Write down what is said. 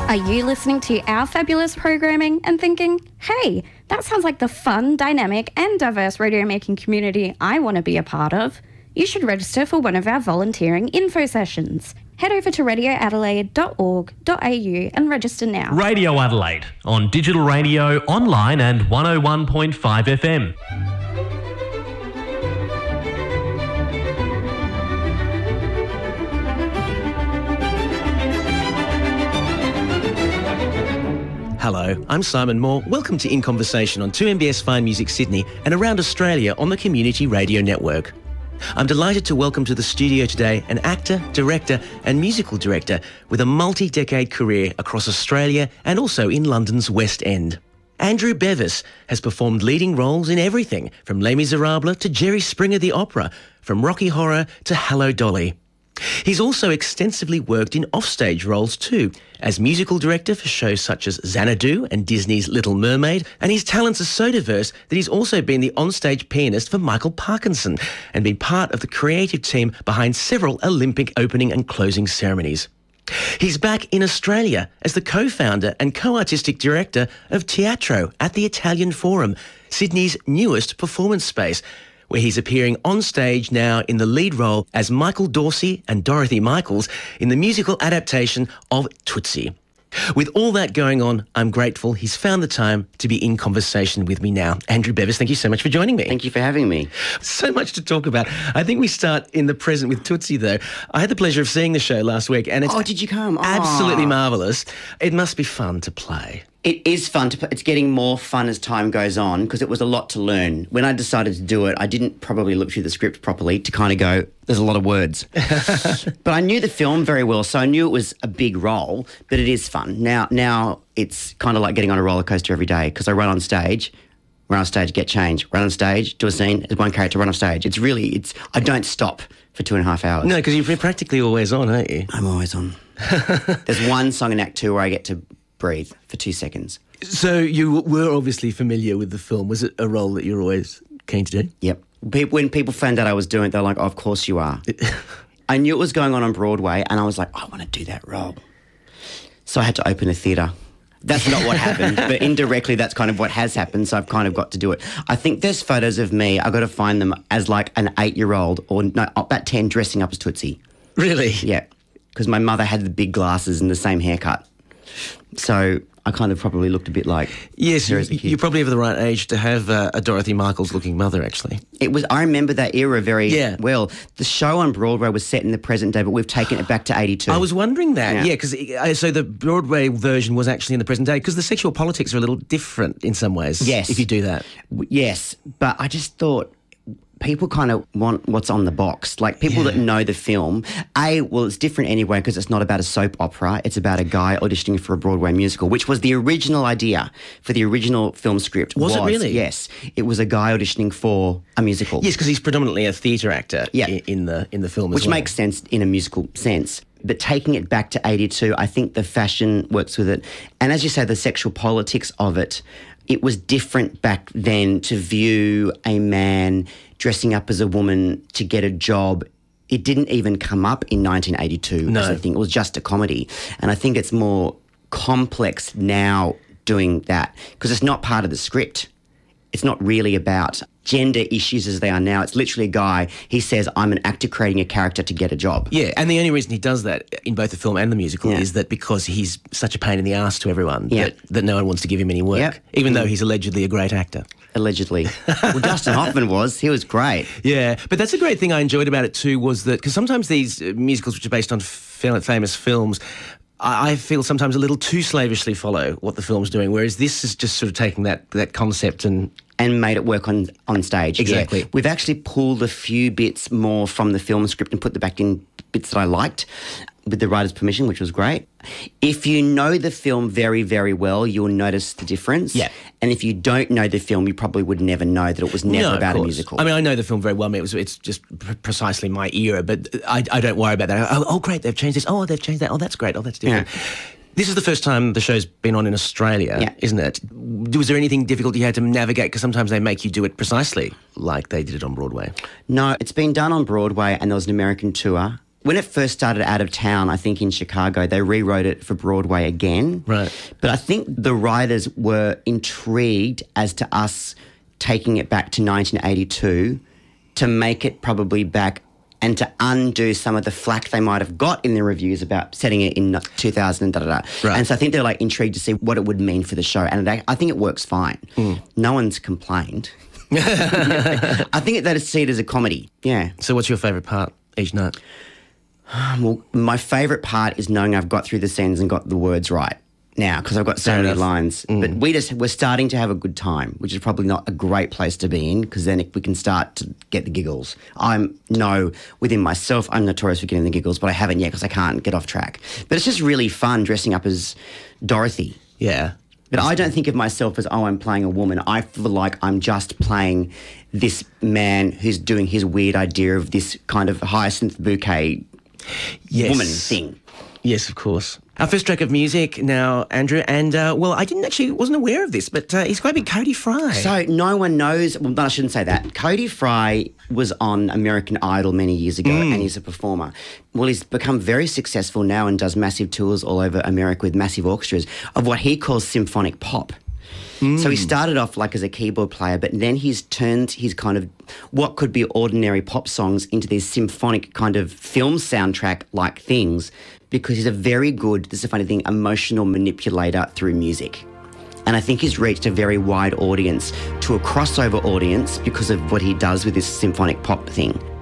Are you listening to our fabulous programming and thinking, hey, that sounds like the fun, dynamic and diverse radio making community I want to be a part of? You should register for one of our volunteering info sessions. Head over to radioadelaide.org.au and register now. Radio Adelaide, on digital radio, online and 101.5 FM. Hello, I'm Simon Moore. Welcome to In Conversation on 2MBS Fine Music Sydney and around Australia on the Community Radio Network. I'm delighted to welcome to the studio today an actor, director and musical director with a multi-decade career across Australia and also in London's West End. Andrew Bevis has performed leading roles in everything from Les Miserables to Jerry Springer the Opera, from Rocky Horror to Hello Dolly. He's also extensively worked in offstage roles too, as musical director for shows such as Xanadu and Disney's Little Mermaid, and his talents are so diverse that he's also been the onstage pianist for Michael Parkinson and been part of the creative team behind several Olympic opening and closing ceremonies. He's back in Australia as the co-founder and co-artistic director of Teatro at the Italian Forum, Sydney's newest performance space, where he's appearing on stage now in the lead role as Michael Dorsey and Dorothy Michaels in the musical adaptation of Tootsie. With all that going on, I'm grateful he's found the time to be in conversation with me now. Andrew Bevis, thank you so much for joining me. Thank you for having me. So much to talk about. I think we start in the present with Tootsie, though. I had the pleasure of seeing the show last week, and it's did you come? Absolutely marvellous. It must be fun to play. It is fun. It's getting more fun as time goes on because it was a lot to learn. When I decided to do it, I didn't probably look through the script properly to kind of go, there's a lot of words. But I knew the film very well, so I knew it was a big role, but it is fun. Now it's kind of like getting on a roller coaster every day because I run on stage, get changed, run on stage, do a scene, there's one character, run off stage. I don't stop for 2.5 hours. No, because you're practically always on, aren't you? I'm always on. There's one song in Act 2 where I get to breathe for 2 seconds. So you were obviously familiar with the film. Was it a role that you're always keen to do? Yep. When people found out I was doing it, they're like, oh, of course you are. I knew it was going on Broadway, and I was like, I want to do that role. So I had to open a theatre. That's not what happened, but indirectly that's kind of what has happened, so I've kind of got to do it. I think there's photos of me, I've got to find them as like an 8-year-old, or no, about 10, dressing up as Tootsie. Really? Yeah, because my mother had the big glasses and the same haircut. So I kind of probably looked a bit like yes, her as a kid. You probably have the right age to have a Dorothy Michaels-looking mother, actually. I remember that era very well. The show on Broadway was set in the present day, but we've taken it back to 82. I was wondering that, because so the Broadway version was actually in the present day, because the sexual politics are a little different in some ways. Yes. If you do that. Yes, but I just thought people kind of want what's on the box. Like people that know the film, it's different anyway because it's not about a soap opera. It's about a guy auditioning for a Broadway musical, which was the original idea for the original film script. Was it really? Yes. It was a guy auditioning for a musical. Yes, because he's predominantly a theatre actor in the film as well. Which makes sense in a musical sense. But taking it back to 82, I think the fashion works with it. And as you say, the sexual politics of it, it was different back then to view a man dressing up as a woman to get a job. It didn't even come up in 1982. No. I think it was just a comedy. And I think it's more complex now doing that because it's not part of the script. It's not really about gender issues as they are now. It's literally a guy, he says, I'm an actor creating a character to get a job. Yeah, and the only reason he does that in both the film and the musical is that because he's such a pain in the ass to everyone that no one wants to give him any work, even though he's allegedly a great actor. Allegedly. Well, Dustin Hoffman was. He was great. Yeah, but that's a great thing I enjoyed about it too was that, because sometimes these musicals which are based on famous films, I feel sometimes a little too slavishly follow what the film's doing, whereas this is just sort of taking that concept and made it work on stage. Exactly. Yeah. We've actually pulled a few bits more from the film script and put them back in bits that I liked with the writer's permission, which was great. If you know the film very, very well, you'll notice the difference. Yeah. And if you don't know the film, you probably would never know that it was never about a musical. I mean, I know the film very well. I mean, it's just precisely my era, but I don't worry about that. Oh, great, they've changed this. Oh, they've changed that. Oh, that's great. Oh, that's different. Yeah. This is the first time the show's been on in Australia, isn't it? Was there anything difficult you had to navigate? Because sometimes they make you do it precisely like they did it on Broadway. No, it's been done on Broadway and there was an American tour. when it first started Out of Town, I think in Chicago, they rewrote it for Broadway again. Right. But I think the writers were intrigued as to us taking it back to 1982 to make it probably back and to undo some of the flack they might have got in the reviews about setting it in 2000 and da-da-da. Right. And so I think they're like intrigued to see what it would mean for the show. And I think it works fine. No one's complained. I think they see it as a comedy. Yeah. So what's your favourite part each night? Well, my favourite part is knowing I've got through the scenes and got the words right now because I've got so many lines. But we're starting to have a good time, which is probably not a great place to be in because then we can start to get the giggles. Within myself, I'm notorious for getting the giggles, but I haven't yet because I can't get off track. But it's just really fun dressing up as Dorothy. Yeah. But I don't think of myself as, I'm playing a woman. I feel like I'm just playing this man who's doing his weird idea of this kind of hyacinth bouquet woman thing. Yes, of course. Our first track of music now, Andrew, and I wasn't aware of this, but he's quite a big Cody Fry. So no one knows, well, I shouldn't say that. Cody Fry was on American Idol many years ago and he's a performer. Well, he's become very successful now and does massive tours all over America with massive orchestras of what he calls symphonic pop. So he started off like as a keyboard player, but then he's turned his kind of what could be ordinary pop songs into these symphonic kind of film soundtrack-like things because he's a very good, this is a funny thing, emotional manipulator through music. And I think he's reached a very wide audience to a crossover audience because of what he does with this symphonic pop thing.